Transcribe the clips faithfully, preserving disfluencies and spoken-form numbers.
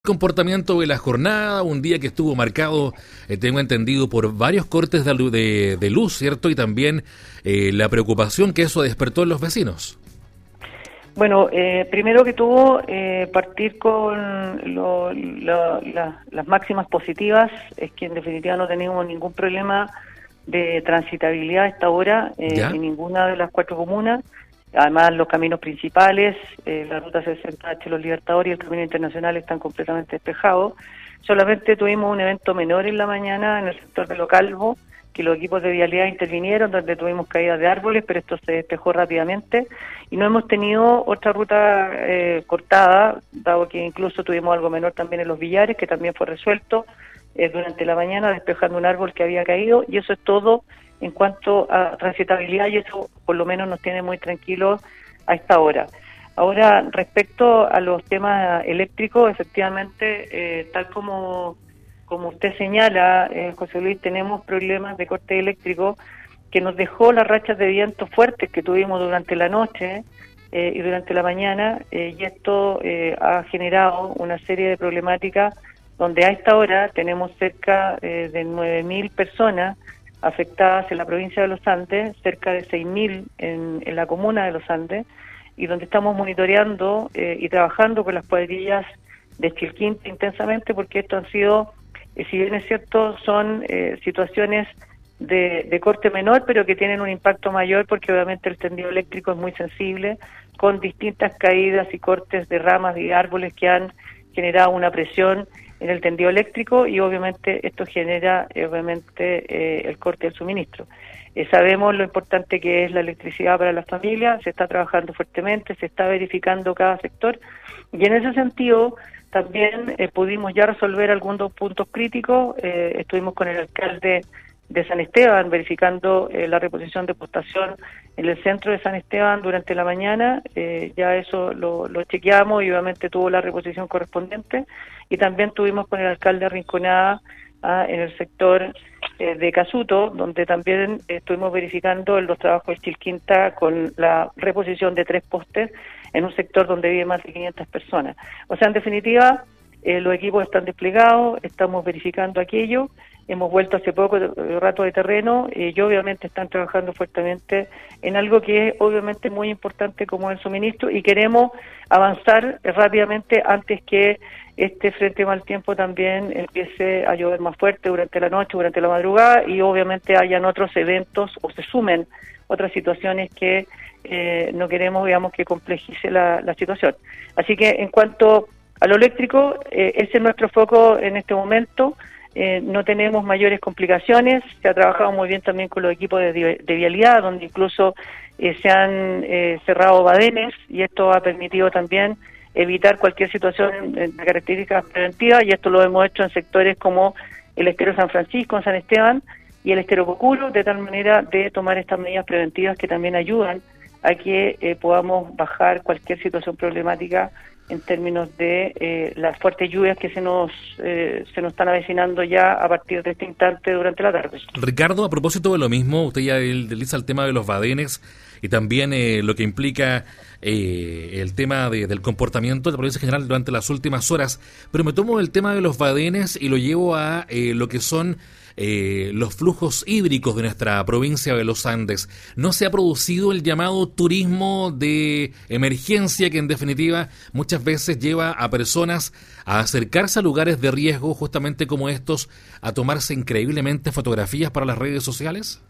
Comportamiento de la jornada, un día que estuvo marcado, eh, tengo entendido, por varios cortes de, de, de luz, ¿cierto? Y también eh, la preocupación que eso despertó en los vecinos. Bueno, eh, primero que todo, eh, partir con lo, lo, la, las máximas positivas, es que en definitiva no tenemos ningún problema de transitabilidad a esta hora eh, en ninguna de las cuatro comunas. Además, los caminos principales, eh, la ruta sesenta H, los Libertadores y el camino internacional están completamente despejados. Solamente tuvimos un evento menor en la mañana en el sector de Lo Calvo, que los equipos de vialidad intervinieron, donde tuvimos caídas de árboles, pero esto se despejó rápidamente. Y no hemos tenido otra ruta eh, cortada, dado que incluso tuvimos algo menor también en Los Villares, que también fue resuelto eh, durante la mañana, despejando un árbol que había caído, y eso es todo en cuanto a transitabilidad, y eso por lo menos nos tiene muy tranquilos a esta hora. Ahora, respecto a los temas eléctricos, efectivamente, eh, tal como, como usted señala, eh, José Luis, tenemos problemas de corte eléctrico que nos dejó las rachas de viento fuertes que tuvimos durante la noche eh, y durante la mañana, eh, y esto eh, ha generado una serie de problemáticas donde a esta hora tenemos cerca eh, de nueve mil personas afectadas en la provincia de Los Andes, cerca de seis mil en, en la comuna de Los Andes, y donde estamos monitoreando eh, y trabajando con las cuadrillas de Chilquinta intensamente, porque esto han sido, eh, si bien es cierto, son eh, situaciones de, de corte menor, pero que tienen un impacto mayor, porque obviamente el tendido eléctrico es muy sensible, con distintas caídas y cortes de ramas y árboles que han generado una presión en el tendido eléctrico, y obviamente esto genera eh, obviamente eh, el corte del suministro. Eh, sabemos lo importante que es la electricidad para las familias, se está trabajando fuertemente, se está verificando cada sector, y en ese sentido también eh, pudimos ya resolver algunos puntos críticos. Eh, estuvimos con el alcalde de San Esteban verificando eh, la reposición de postación en el centro de San Esteban durante la mañana, eh, ya eso lo, lo chequeamos y obviamente tuvo la reposición correspondiente, y también tuvimos con el alcalde de Rinconada ah, en el sector eh, de Casuto, donde también eh, estuvimos verificando los trabajos de Chilquinta con la reposición de tres postes en un sector donde vive más de quinientas personas. O sea, en definitiva, eh, los equipos están desplegados, estamos verificando aquello. Hemos vuelto hace poco rato de terreno eh, y obviamente están trabajando fuertemente en algo que es obviamente muy importante como el suministro, y queremos avanzar eh, rápidamente antes que este frente mal tiempo también empiece a llover más fuerte durante la noche, durante la madrugada, y obviamente hayan otros eventos o se sumen otras situaciones que eh, no queremos, digamos, que complejice la, la situación. Así que en cuanto a lo eléctrico, eh, ese es nuestro foco en este momento. Eh, no tenemos mayores complicaciones, se ha trabajado muy bien también con los equipos de, de vialidad, donde incluso eh, se han eh, cerrado badenes, y esto ha permitido también evitar cualquier situación de características preventivas, y esto lo hemos hecho en sectores como el estero San Francisco, en San Esteban, y el estero Coculo, de tal manera de tomar estas medidas preventivas que también ayudan a que eh, podamos bajar cualquier situación problemática en términos de eh, las fuertes lluvias que se nos eh, se nos están avecinando ya a partir de este instante durante la tarde. Ricardo, a propósito de lo mismo, usted ya desliza el tema de los badenes y también eh, lo que implica eh, el tema de, del comportamiento de la provincia general durante las últimas horas, pero me tomo el tema de los badenes y lo llevo a eh, lo que son Eh, los flujos hídricos de nuestra provincia de Los Andes. ¿No se ha producido el llamado turismo de emergencia, que en definitiva muchas veces lleva a personas a acercarse a lugares de riesgo justamente como estos, a tomarse increíblemente fotografías para las redes sociales?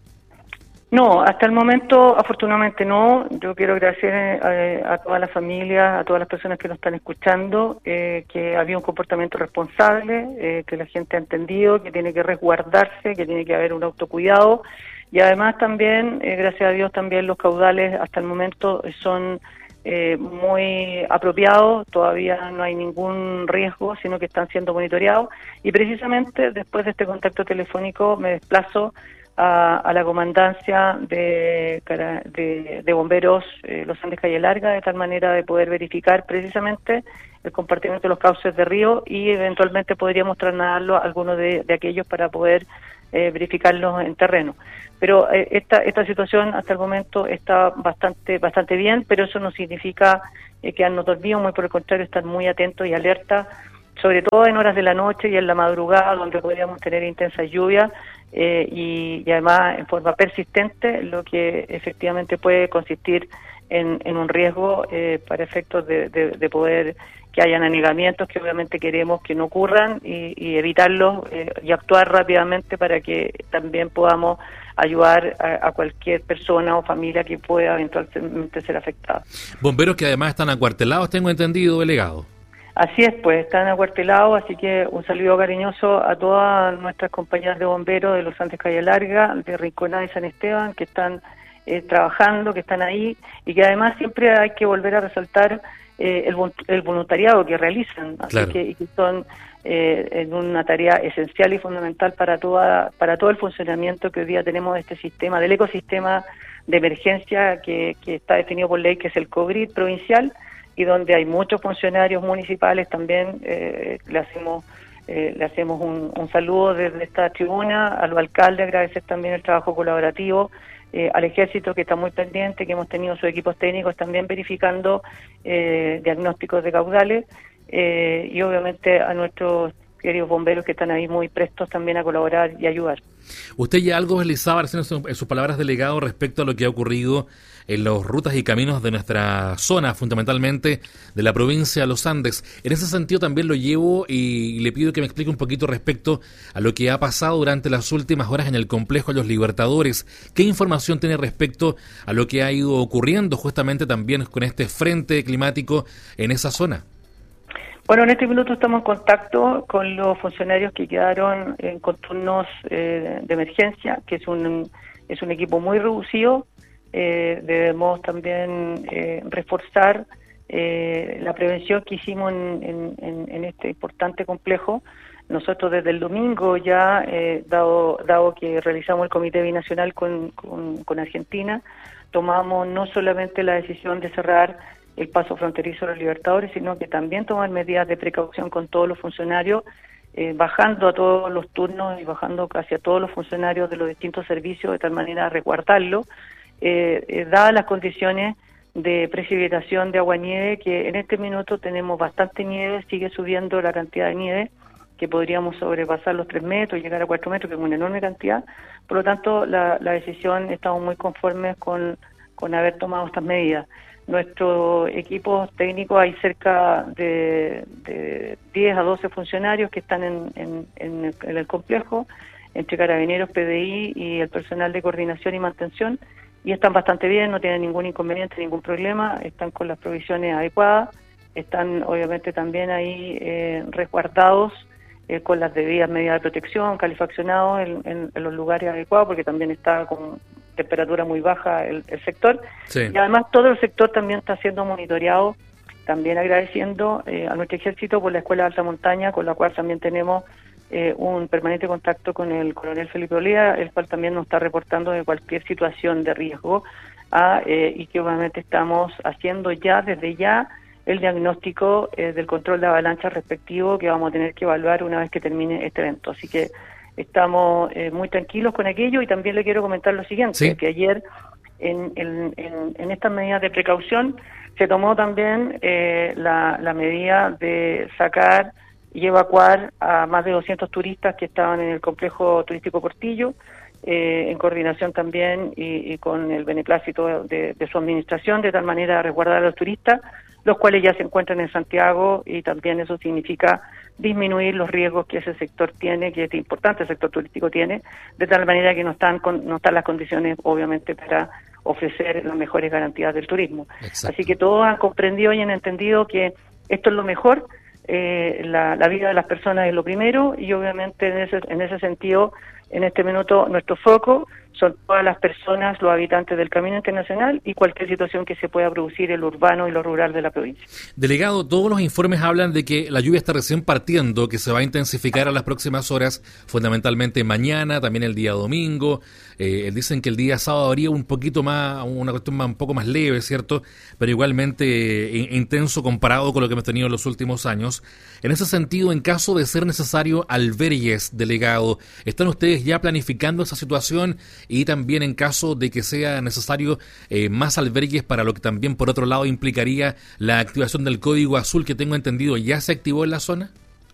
No, hasta el momento afortunadamente no. Yo quiero agradecer a, a todas las familias, a todas las personas que nos están escuchando, eh, que había un comportamiento responsable, eh, que la gente ha entendido que tiene que resguardarse, que tiene que haber un autocuidado, y además también, eh, gracias a Dios, también los caudales hasta el momento son eh, muy apropiados, todavía no hay ningún riesgo, sino que están siendo monitoreados, y precisamente después de este contacto telefónico me desplazo A, a la comandancia de, de, de bomberos eh, Los Andes Calle Larga, de tal manera de poder verificar precisamente el compartimiento de los cauces de río, y eventualmente podríamos trasladarlo a algunos de, de aquellos para poder eh, verificarlos en terreno. Pero eh, esta esta situación hasta el momento está bastante bastante bien, pero eso no significa eh, quedarnos dormidos, muy por el contrario, estar muy atentos y alerta sobre todo en horas de la noche y en la madrugada, donde podríamos tener intensas lluvias eh, y, y además en forma persistente, lo que efectivamente puede consistir en, en un riesgo eh, para efectos de, de, de poder que hayan anegamientos que obviamente queremos que no ocurran y, y evitarlos eh, y actuar rápidamente para que también podamos ayudar a, a cualquier persona o familia que pueda eventualmente ser afectada. Bomberos que además están acuartelados, tengo entendido, delegado. Así es, pues están acuartelados, así que un saludo cariñoso a todas nuestras compañeras de bomberos de Los Andes Calle Larga, de Rinconada y San Esteban, que están eh, trabajando, que están ahí, y que además siempre hay que volver a resaltar eh, el, el voluntariado que realizan, así claro. que, y que son eh, en una tarea esencial y fundamental para toda para todo el funcionamiento que hoy día tenemos de este sistema, del ecosistema de emergencia que, que está definido por ley, que es el COBRID provincial, y donde hay muchos funcionarios municipales también. eh, le hacemos eh, le hacemos un, un saludo desde esta tribuna, a los alcaldes, agradecer también el trabajo colaborativo, eh, al ejército que está muy pendiente, que hemos tenido sus equipos técnicos también verificando eh, diagnósticos de caudales, eh, y obviamente a nuestros queridos bomberos que están ahí muy prestos también a colaborar y ayudar. Usted ya algo deslizaba en sus palabras, delegado, respecto a lo que ha ocurrido en las rutas y caminos de nuestra zona, fundamentalmente de la provincia de Los Andes. En ese sentido también lo llevo y le pido que me explique un poquito respecto a lo que ha pasado durante las últimas horas en el complejo Los Libertadores. ¿Qué información tiene respecto a lo que ha ido ocurriendo justamente también con este frente climático en esa zona? Bueno, en este minuto estamos en contacto con los funcionarios que quedaron en contornos eh, de emergencia, que es un es un equipo muy reducido. Eh, debemos también eh, reforzar eh, la prevención que hicimos en, en, en este importante complejo. Nosotros desde el domingo ya, eh, dado, dado que realizamos el Comité Binacional con, con, con Argentina, tomamos no solamente la decisión de cerrar el paso fronterizo de Los Libertadores, sino que también tomar medidas de precaución con todos los funcionarios, eh, bajando a todos los turnos y bajando casi a todos los funcionarios de los distintos servicios, de tal manera a resguardarlo, eh, eh, dadas las condiciones de precipitación de agua-nieve, que en este minuto tenemos bastante nieve, sigue subiendo la cantidad de nieve, que podríamos sobrepasar los tres metros, llegar a cuatro metros, que es una enorme cantidad. Por lo tanto, la, la decisión, estamos muy conformes con, con haber tomado estas medidas. Nuestro equipo técnico, hay cerca de, de diez a doce funcionarios que están en, en, en, el, en el complejo, entre carabineros, P D I y el personal de coordinación y mantención, y están bastante bien, no tienen ningún inconveniente, ningún problema, están con las provisiones adecuadas, están obviamente también ahí eh, resguardados eh, con las debidas medidas de protección, calefaccionados en, en, en los lugares adecuados, porque también está con temperatura muy baja el, el sector, sí. Y además todo el sector también está siendo monitoreado, también agradeciendo eh, a nuestro ejército por la Escuela de Alta Montaña, con la cual también tenemos eh, un permanente contacto con el coronel Felipe Olea, el cual también nos está reportando de cualquier situación de riesgo, ah, eh, y que obviamente estamos haciendo ya, desde ya, el diagnóstico eh, del control de avalancha respectivo que vamos a tener que evaluar una vez que termine este evento. Así que estamos eh, muy tranquilos con aquello, y también le quiero comentar lo siguiente, ¿sí? Que ayer en, en, en, en estas medidas de precaución se tomó también eh, la, la medida de sacar y evacuar a más de doscientos turistas que estaban en el complejo turístico Portillo, eh, en coordinación también y, y con el beneplácito de, de su administración, de tal manera a resguardar a los turistas, los cuales ya se encuentran en Santiago, y también eso significa disminuir los riesgos que ese sector tiene, que es importante el sector turístico tiene, de tal manera que no están con, no están las condiciones obviamente para ofrecer las mejores garantías del turismo. Exacto. Así que todos han comprendido y han entendido que esto es lo mejor, eh, la, la vida de las personas es lo primero, y obviamente en ese, en ese sentido, en este minuto nuestro foco son todas las personas, los habitantes del Camino Internacional, y cualquier situación que se pueda producir en lo urbano y lo rural de la provincia. Delegado, todos los informes hablan de que la lluvia está recién partiendo, que se va a intensificar a las próximas horas, fundamentalmente mañana, también el día domingo. Eh, dicen que el día sábado habría un poquito más, una cuestión más, un poco más leve, ¿cierto? Pero igualmente eh, intenso comparado con lo que hemos tenido en los últimos años. En ese sentido, en caso de ser necesario albergues, delegado, ¿están ustedes ya planificando esa situación? Y también en caso de que sea necesario eh, más albergues, para lo que también por otro lado implicaría la activación del código azul, que tengo entendido ya se activó en la zona.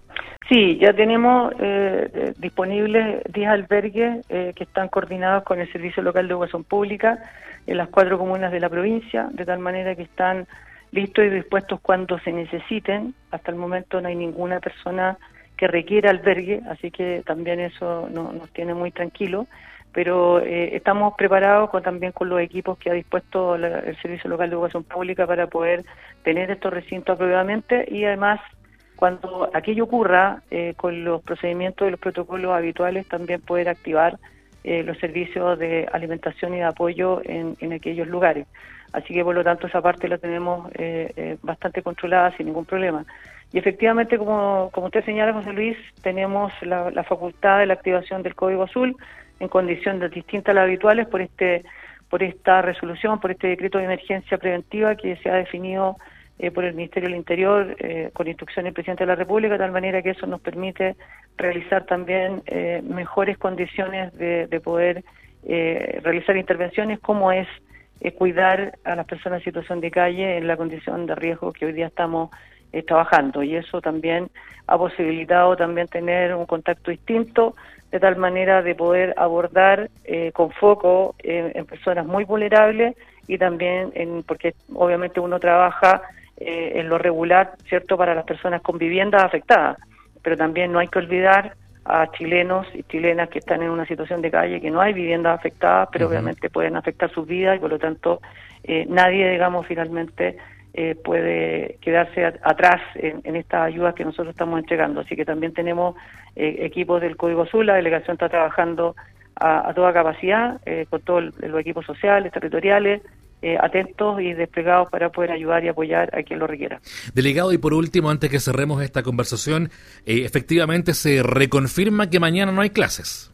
Sí, ya tenemos eh, disponibles diez albergues eh, que están coordinados con el Servicio Local de Educación Pública en las cuatro comunas de la provincia, de tal manera que están listos y dispuestos cuando se necesiten. Hasta el momento no hay ninguna persona que requiera albergue, así que también eso no, nos tiene muy tranquilos, pero eh, estamos preparados con, también con los equipos que ha dispuesto la, el Servicio Local de Educación Pública para poder tener estos recintos apropiadamente y además cuando aquello ocurra, eh, con los procedimientos y los protocolos habituales, también poder activar eh, los servicios de alimentación y de apoyo en, en aquellos lugares. Así que, por lo tanto, esa parte la tenemos eh, eh, bastante controlada sin ningún problema. Y efectivamente, como, como usted señala, José Luis, tenemos la, la facultad de la activación del Código Azul en condiciones distintas a las habituales por este por esta resolución, por este decreto de emergencia preventiva que se ha definido Eh, por el Ministerio del Interior, eh, con instrucción del Presidente de la República, de tal manera que eso nos permite realizar también eh, mejores condiciones de, de poder eh, realizar intervenciones, como es eh, cuidar a las personas en situación de calle en la condición de riesgo que hoy día estamos eh, trabajando. Y eso también ha posibilitado también tener un contacto distinto, de tal manera de poder abordar eh, con foco eh, en personas muy vulnerables y también en porque obviamente uno trabaja Eh, en lo regular, ¿cierto?, para las personas con viviendas afectadas, pero también no hay que olvidar a chilenos y chilenas que están en una situación de calle, que no hay viviendas afectadas, pero uh-huh. obviamente pueden afectar sus vidas y por lo tanto eh, nadie, digamos, finalmente eh, puede quedarse a, atrás en, en estas ayudas que nosotros estamos entregando. Así que también tenemos eh, equipos del Código Azul, la delegación está trabajando a, a toda capacidad, eh, con todos los equipos sociales, territoriales, Eh, atentos y desplegados para poder ayudar y apoyar a quien lo requiera. Delegado, y por último, antes que cerremos esta conversación, eh, efectivamente se reconfirma que mañana no hay clases.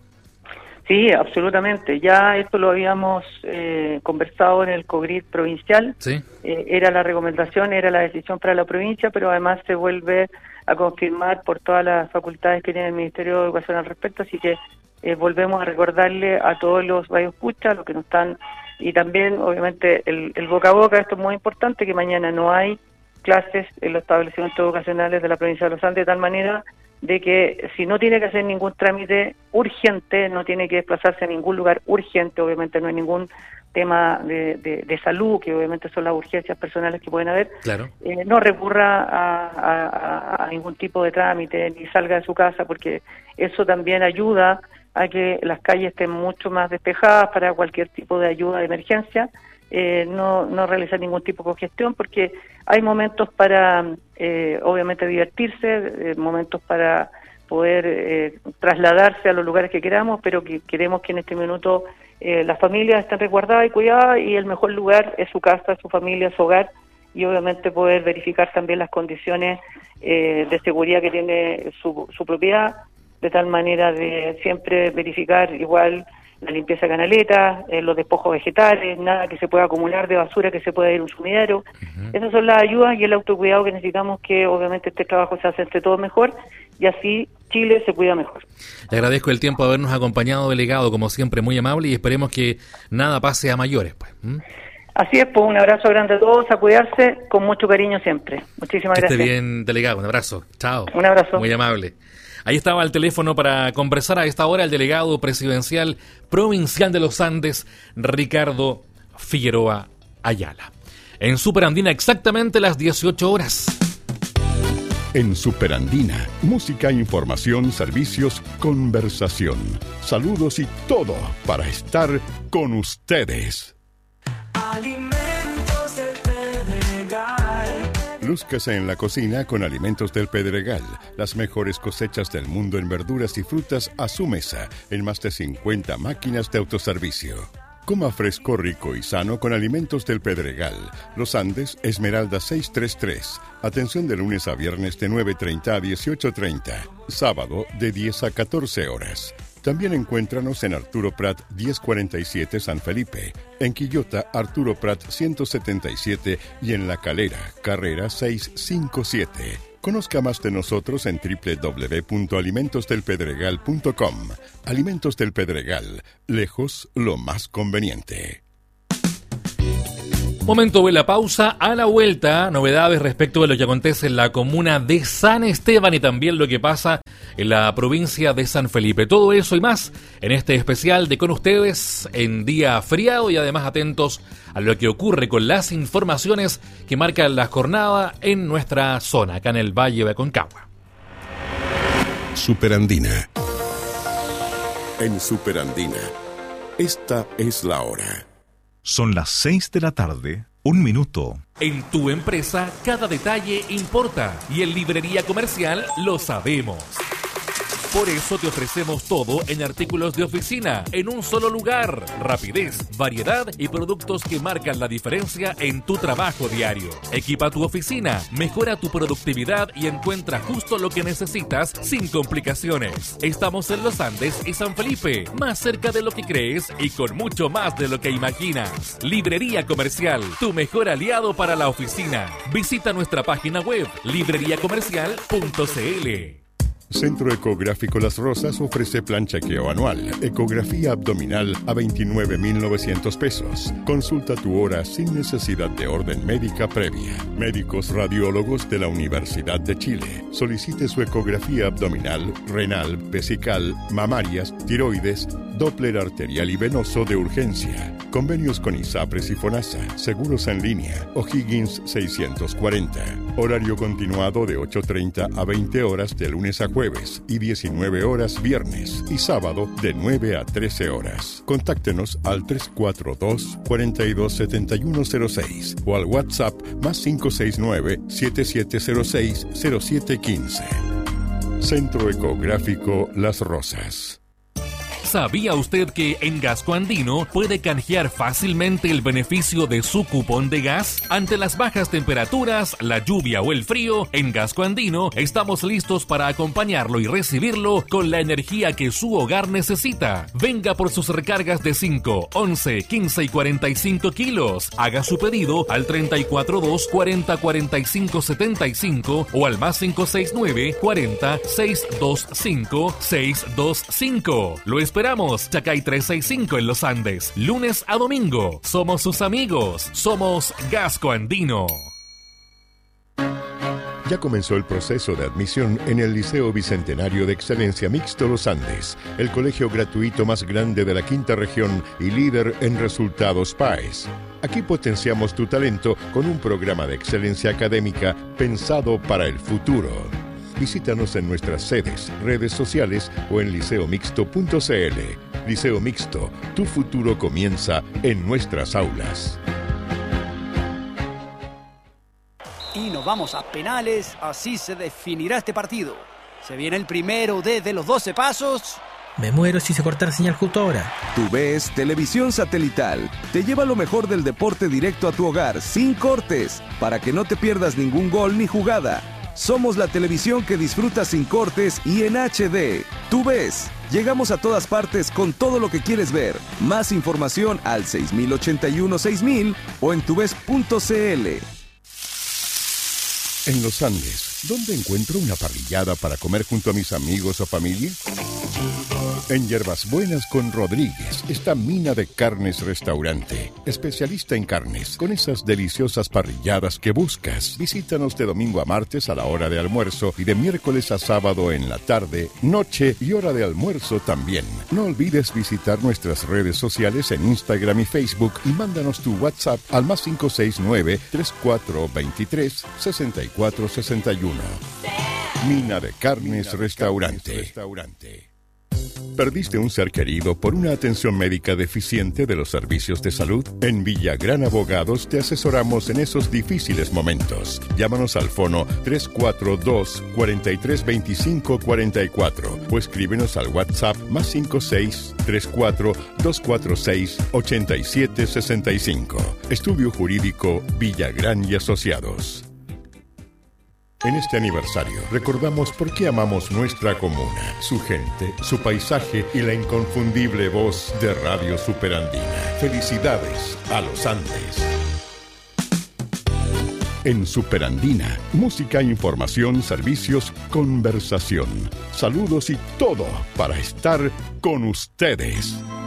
Sí, absolutamente. Ya esto lo habíamos eh, conversado en el COGRID provincial. Sí. Eh, era la recomendación, era la decisión para la provincia, pero además se vuelve a confirmar por todas las facultades que tiene el Ministerio de Educación al respecto, así que eh, volvemos a recordarle a todos los radioescuchas, los que no están, y también obviamente el, el boca a boca, esto es muy importante, que mañana no hay clases en los establecimientos educacionales de la provincia de los Andes, de tal manera de que si no tiene que hacer ningún trámite urgente, no tiene que desplazarse a ningún lugar urgente, obviamente no hay ningún tema de, de, de salud, que obviamente son las urgencias personales que pueden haber, claro. eh, no recurra a, a, a ningún tipo de trámite, ni salga de su casa, porque eso también ayuda a que las calles estén mucho más despejadas para cualquier tipo de ayuda de emergencia, eh, no, no realizar ningún tipo de congestión, porque hay momentos para, eh, obviamente, divertirse, eh, momentos para poder eh, trasladarse a los lugares que queramos, pero que queremos que en este minuto eh, las familias estén resguardadas y cuidadas, y el mejor lugar es su casa, su familia, su hogar, y obviamente poder verificar también las condiciones eh, de seguridad que tiene su, su propiedad, de tal manera de siempre verificar igual la limpieza de canaletas, eh, los despojos vegetales, nada que se pueda acumular de basura que se pueda ir a un sumidero. Uh-huh. Esas son las ayudas y el autocuidado que necesitamos, que obviamente este trabajo se hace entre todos mejor y así Chile se cuida mejor. Le agradezco el tiempo de habernos acompañado, delegado, como siempre, muy amable, y esperemos que nada pase a mayores, pues. ¿Mm? Así es, pues un abrazo grande a todos, a cuidarse con mucho cariño siempre. Muchísimas que gracias. Esté bien, delegado, un abrazo. Chao. Un abrazo. Muy amable. Ahí estaba el teléfono para conversar a esta hora el delegado presidencial provincial de los Andes, Ricardo Figueroa Ayala. En Superandina exactamente las dieciocho horas. En Superandina, música, información, servicios, conversación, saludos y todo para estar con ustedes. Alimentos del Pedregal. Lúzcase en la cocina con Alimentos del Pedregal, las mejores cosechas del mundo en verduras y frutas a su mesa, en más de cincuenta máquinas de autoservicio. Coma fresco, rico y sano con Alimentos del Pedregal. Los Andes, Esmeralda seiscientos treinta y tres. Atención de lunes a viernes de nueve treinta a dieciocho treinta. Sábado de diez a catorce horas. También encuéntranos en Arturo Prat diez cuarenta y siete San Felipe, en Quillota Arturo Prat ciento setenta y siete y en La Calera, Carrera seiscientos cincuenta y siete. Conozca más de nosotros en doble u doble u doble u punto alimentos del pedregal punto com. Alimentos del Pedregal, lejos lo más conveniente. Momento de la pausa. A la vuelta, novedades respecto de lo que acontece en la comuna de San Esteban y también lo que pasa en la provincia de San Felipe. Todo eso y más en este especial de Con Ustedes en día feriado, y además atentos a lo que ocurre con las informaciones que marcan la jornada en nuestra zona, acá en el Valle de Aconcagua. Superandina. En Superandina, esta es la hora. Son las seis de la tarde, un minuto. En tu empresa, cada detalle importa, y en Librería Comercial lo sabemos. Por eso te ofrecemos todo en artículos de oficina, en un solo lugar. Rapidez, variedad y productos que marcan la diferencia en tu trabajo diario. Equipa tu oficina, mejora tu productividad y encuentra justo lo que necesitas sin complicaciones. Estamos en Los Andes y San Felipe, más cerca de lo que crees y con mucho más de lo que imaginas. Librería Comercial, tu mejor aliado para la oficina. Visita nuestra página web, librería comercial punto c l. Centro Ecográfico Las Rosas ofrece plan chequeo anual, ecografía abdominal a veintinueve mil novecientos pesos. Consulta tu hora sin necesidad de orden médica previa. Médicos radiólogos de la Universidad de Chile. Solicite su ecografía abdominal, renal, vesical, mamarias, tiroides, Doppler arterial y venoso de urgencia. Convenios con ISAPRES y FONASA. Seguros en línea. O'Higgins seiscientos cuarenta. Horario continuado de ocho treinta a veinte horas de lunes a jueves y diecinueve horas viernes y sábado de nueve a trece horas. Contáctenos al tres cuatro dos, cuatro dos siete uno cero seis o al WhatsApp más cinco seis nueve, siete siete cero seis, cero siete uno cinco. Centro Ecográfico Las Rosas. ¿Sabía usted que en Gasco Andino puede canjear fácilmente el beneficio de su cupón de gas? Ante las bajas temperaturas, la lluvia o el frío, en Gasco Andino estamos listos para acompañarlo y recibirlo con la energía que su hogar necesita. Venga por sus recargas de cinco, once, quince y cuarenta y cinco kilos. Haga su pedido al treinta y cuatro dos, cuarenta, cuarenta y cinco, setenta y cinco o al más cinco seis nueve, cuarenta, seiscientos veinticinco, seiscientos veinticinco. Lo esperamos. Chacay trescientos sesenta y cinco en Los Andes, lunes a domingo. Somos sus amigos. Somos Gasco Andino. Ya comenzó el proceso de admisión en el Liceo Bicentenario de Excelencia Mixto Los Andes, el colegio gratuito más grande de la quinta región y líder en resultados P A E S. Aquí potenciamos tu talento con un programa de excelencia académica pensado para el futuro. Visítanos en nuestras sedes, redes sociales o en liceo mixto punto c l. Liceo Mixto, tu futuro comienza en nuestras aulas. Y nos vamos a penales, así se definirá este partido. Se viene el primero desde los doce pasos. Me muero si se corta la señal justo ahora. TUVES Televisión Satelital te lleva lo mejor del deporte directo a tu hogar, sin cortes, para que no te pierdas ningún gol ni jugada. Somos la televisión que disfrutas sin cortes y en H D. TUVES. Llegamos a todas partes con todo lo que quieres ver. Más información al seis mil ochenta y uno seis mil o en tuves punto c l. En Los Andes, ¿dónde encuentro una parrillada para comer junto a mis amigos o familia? En Hierbas Buenas con Rodríguez está Mina de Carnes Restaurante, especialista en carnes, con esas deliciosas parrilladas que buscas. Visítanos de domingo a martes a la hora de almuerzo y de miércoles a sábado en la tarde, noche y hora de almuerzo también. No olvides visitar nuestras redes sociales en Instagram y Facebook y mándanos tu WhatsApp al más cinco seis nueve, treinta y cuatro veintitrés, sesenta y cuatro sesenta y uno. Mina de Carnes Restaurante. ¿Perdiste un ser querido por una atención médica deficiente de los servicios de salud? En Villagrán Abogados te asesoramos en esos difíciles momentos. Llámanos al fono tres cuatro dos, cuatro tres dos cinco cuatro cuatro o escríbenos al WhatsApp más cinco seis, tres cuatro, dos cuatro seis, ocho siete seis cinco. Estudio Jurídico Villagrán y Asociados. En este aniversario recordamos por qué amamos nuestra comuna, su gente, su paisaje y la inconfundible voz de Radio Superandina. Felicidades a los Andes. En Superandina, música, información, servicios, conversación, saludos y todo para estar con ustedes.